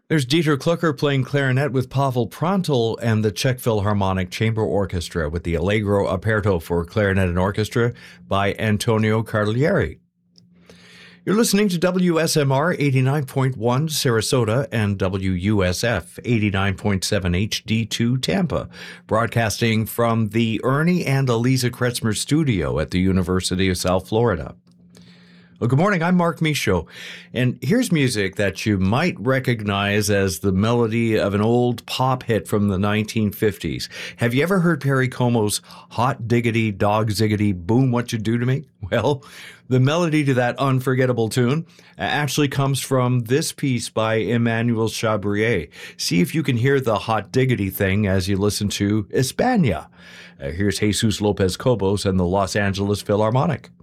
There's Dieter Klucker playing clarinet with Pavel Prantl and the Czech Philharmonic Chamber Orchestra with the Allegro Aperto for clarinet and orchestra by Antonio Carlieri. You're listening to WSMR 89.1 Sarasota and WUSF 89.7 HD2 Tampa, broadcasting from the Ernie and Eliza Kretzmer studio at the University of South Florida. Well, good morning. I'm Mark Michaud, and here's music that you might recognize as the melody of an old pop hit from the 1950s. Have you ever heard Perry Como's Hot Diggity, Dog Ziggity, Boom, What You Do to Me? Well, the melody to that unforgettable tune actually comes from this piece by Emmanuel Chabrier. See if you can hear the hot diggity thing as you listen to España. Here's Jesus Lopez Cobos and the Los Angeles Philharmonic.